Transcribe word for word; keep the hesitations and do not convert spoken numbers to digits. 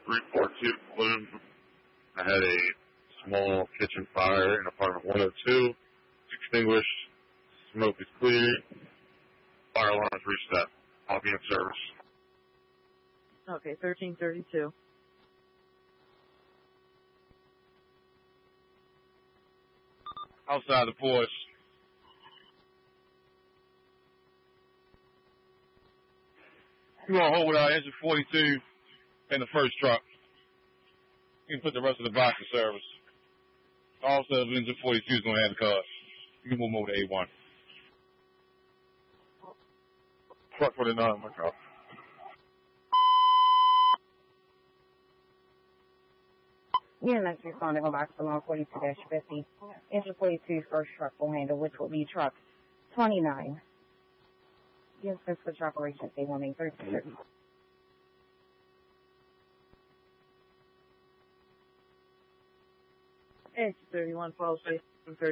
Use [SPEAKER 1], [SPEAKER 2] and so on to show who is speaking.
[SPEAKER 1] three four two Bloom. I had a small kitchen fire in apartment one oh two. It's extinguished. Smoke is clear. Fire alarm has reset. I'll be in service.
[SPEAKER 2] Okay, thirteen thirty-two.
[SPEAKER 3] Outside the porch. You want to hold with our engine forty-two in the first truck. You can put the rest of the box in service. Also, engine forty-two is going to have the car. You can move them over to A one.
[SPEAKER 1] Truck forty-nine, my car.
[SPEAKER 4] Unit next responding on box along forty-two dash fifty. Engine forty-two first truck will handle, which will be truck twenty-nine. Yes, this switch operation day one eight thirty.
[SPEAKER 2] It's thirty-one twelve,